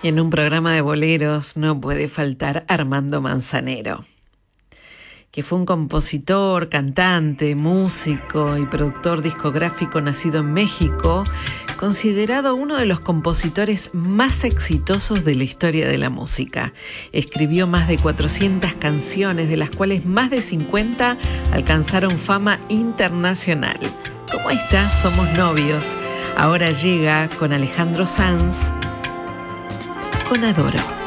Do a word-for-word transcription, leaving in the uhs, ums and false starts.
Y en un programa de boleros no puede faltar Armando Manzanero, que fue un compositor, cantante, músico y productor discográfico nacido en México, considerado uno de los compositores más exitosos de la historia de la música. Escribió más de cuatrocientas canciones, de las cuales más de cincuenta alcanzaron fama internacional. Como esta, Somos novios. Ahora llega con Alejandro Sanz, con Adoro.